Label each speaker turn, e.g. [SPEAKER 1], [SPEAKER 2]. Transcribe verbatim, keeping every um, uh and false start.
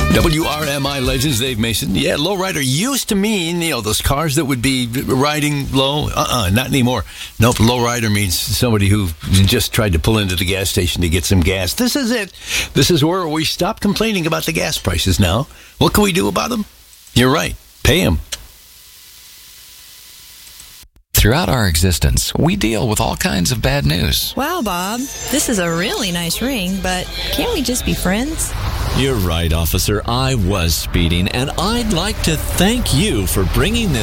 [SPEAKER 1] W R M I Legends, Dave Mason. Yeah, lowrider used to mean, you know, those cars that would be riding low. Uh-uh, not anymore. Nope, lowrider means somebody who just tried to pull into the gas station to get some gas. This is it. This is where we stop complaining about the gas prices now. What can we do about them? You're right. Pay them.
[SPEAKER 2] Throughout our existence, we deal with all kinds of bad news.
[SPEAKER 3] Wow, Bob, this is a really nice ring, but can't we just be friends?
[SPEAKER 4] You're right, officer. I was speeding, and I'd like to thank you for bringing this